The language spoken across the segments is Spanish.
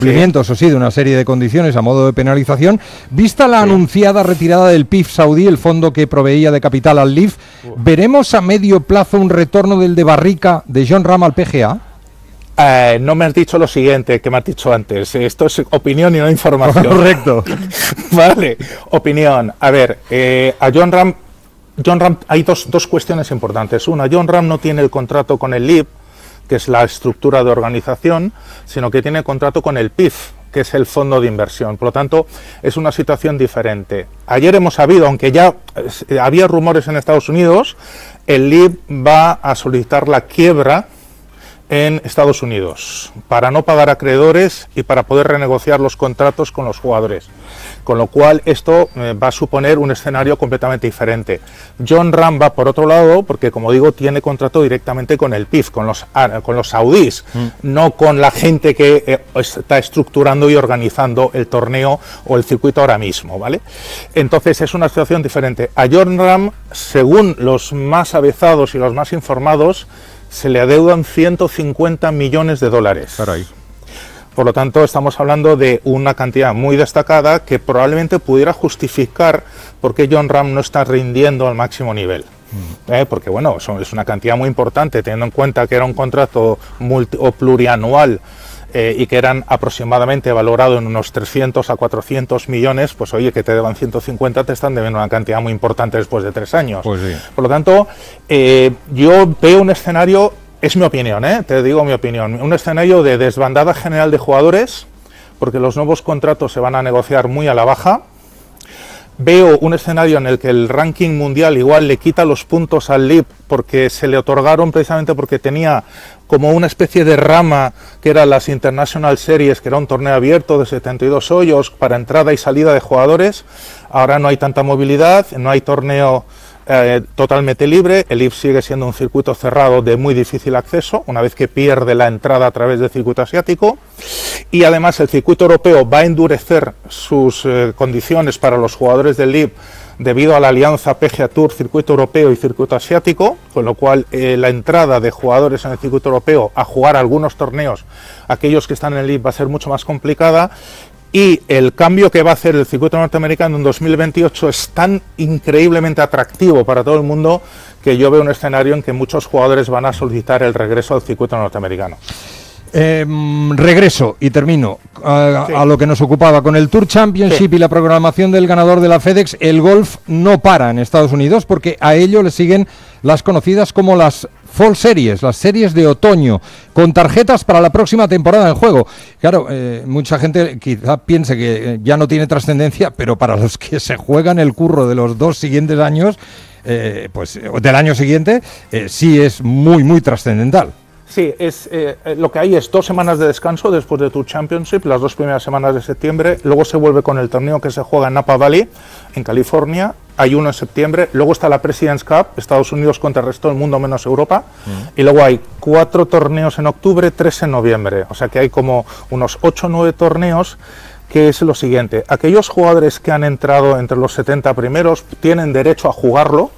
cumplimiento, eso sí, de una serie de condiciones a modo de penalización. Vista la anunciada retirada del PIF saudí, el fondo que proveía de capital al LIV, ¿veremos a medio plazo un retorno del de Barrica de Jon Rahm al PGA? No me has dicho lo siguiente que me has dicho antes. Esto es opinión y no información. Correcto. Vale, opinión. A ver, a Jon Rahm hay dos cuestiones importantes. Una, Jon Rahm no tiene el contrato con el LIV, que es la estructura de organización, sino que tiene contrato con el PIF, que es el fondo de inversión. Por lo tanto, es una situación diferente. Ayer hemos sabido, aunque ya había rumores en Estados Unidos, el LIV va a solicitar la quiebra en Estados Unidos para no pagar acreedores y para poder renegociar los contratos con los jugadores, con lo cual esto va a suponer un escenario completamente diferente. Jon Rahm va por otro lado porque, como digo, tiene contrato directamente con el PIF, con los saudíes, no con la gente que está estructurando y organizando el torneo o el circuito ahora mismo, ¿vale? Entonces es una situación diferente. A Jon Rahm, según los más avezados y los más informados, se le adeudan 150 millones de dólares. Caray. Por lo tanto, estamos hablando de una cantidad muy destacada que probablemente pudiera justificar por qué Jon Rahm no está rindiendo al máximo nivel. Porque, bueno, es una cantidad muy importante, teniendo en cuenta que era un contrato plurianual y que eran aproximadamente valorados en unos 300 a 400 millones, pues oye, que te deban 150, te están debiendo una cantidad muy importante después de 3 años. Pues sí. Por lo tanto, yo veo un escenario, es mi opinión, te digo mi opinión, un escenario de desbandada general de jugadores, porque los nuevos contratos se van a negociar muy a la baja. Veo un escenario en el que el ranking mundial igual le quita los puntos al LIV porque se le otorgaron precisamente porque tenía como una especie de rama que era las International Series, que era un torneo abierto de 72 hoyos para entrada y salida de jugadores. Ahora no hay tanta movilidad, no hay torneo totalmente libre. El LIV sigue siendo un circuito cerrado de muy difícil acceso una vez que pierde la entrada a través del circuito asiático, y además el circuito europeo va a endurecer sus condiciones para los jugadores del LIV debido a la alianza PGA Tour, circuito europeo y circuito asiático, con lo cual la entrada de jugadores en el circuito europeo a jugar algunos torneos, aquellos que están en el LIV, va a ser mucho más complicada. Y el cambio que va a hacer el circuito norteamericano en 2028 es tan increíblemente atractivo para todo el mundo que yo veo un escenario en que muchos jugadores van a solicitar el regreso al circuito norteamericano. Regreso y termino a lo que nos ocupaba con el Tour Championship y la programación del ganador de la FedEx. El golf no para en Estados Unidos porque a ello le siguen las conocidas como las Fall Series, las series de otoño, con tarjetas para la próxima temporada en juego. Claro, mucha gente quizá piense que ya no tiene trascendencia, pero para los que se juegan el curro de los 2 siguientes años, pues del año siguiente, sí es muy, muy trascendental. Sí, lo que hay es 2 semanas de descanso después de Tour Championship, las 2 primeras semanas de septiembre, luego se vuelve con el torneo que se juega en Napa Valley, en California, hay uno en septiembre, luego está la President's Cup, Estados Unidos contra el resto del mundo menos Europa, y luego hay 4 torneos en octubre, 3 en noviembre, o sea que hay como unos 8 o 9 torneos, que es lo siguiente: aquellos jugadores que han entrado entre los 70 primeros tienen derecho a jugarlos,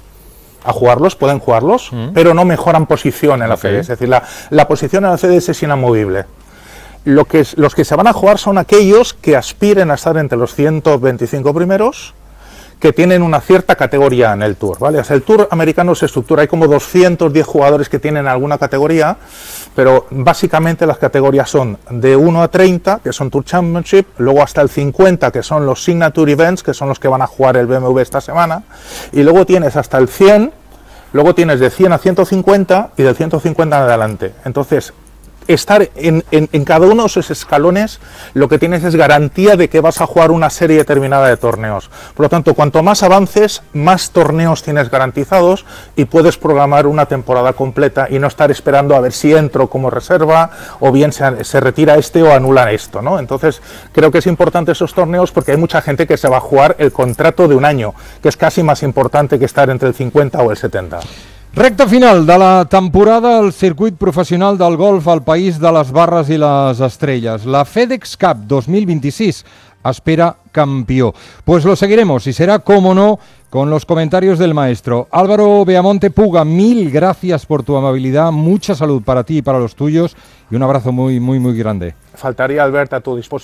pueden jugarlos, pero no mejoran posición en la FedEx. Es decir, la posición en la FedEx es inamovible. Los que se van a jugar son aquellos que aspiren a estar entre los 125 primeros, que tienen una cierta categoría en el Tour, ¿vale? O sea, el Tour americano se estructura, hay como 210 jugadores que tienen alguna categoría, pero básicamente las categorías son de 1 a 30, que son Tour Championship, luego hasta el 50, que son los Signature Events, que son los que van a jugar el BMW esta semana, y luego tienes hasta el 100, luego tienes de 100 a 150 y del 150 en adelante. Entonces, estar en cada uno de esos escalones, lo que tienes es garantía de que vas a jugar una serie determinada de torneos. Por lo tanto, cuanto más avances, más torneos tienes garantizados y puedes programar una temporada completa y no estar esperando a ver si entro como reserva o bien se retira este o anulan esto, ¿no? Entonces, creo que es importante esos torneos porque hay mucha gente que se va a jugar el contrato de un año, que es casi más importante que estar entre el 50 o el 70. Recta final de la temporada al circuit professional del golf al país de les barres i les estrelles. La FedEx Cup 2026 espera campió. Pues lo seguiremos y será, como no, con los comentarios del maestro. Álvaro Beamonte Puga, mil gracias por tu amabilidad, mucha salud para ti y para los tuyos y un abrazo muy, muy, muy grande. Faltaría, Albert, a tu disposición.